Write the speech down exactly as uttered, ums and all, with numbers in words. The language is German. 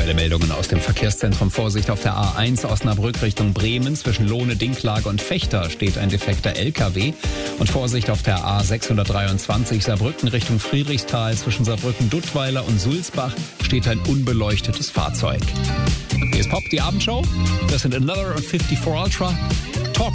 Aktuelle Meldungen aus dem Verkehrszentrum. Vorsicht auf der A eins Osnabrück Richtung Bremen. Zwischen Lohne, Dinklage und Vechta steht ein defekter L K W. Und Vorsicht auf der A sechshundertdreiundzwanzig Saarbrücken Richtung Friedrichsthal. Zwischen Saarbrücken-Duttweiler und Sulzbach steht ein unbeleuchtetes Fahrzeug. Hier ist Pop, die Abendshow. Das sind Another und vierundfünfzig Ultra. Talk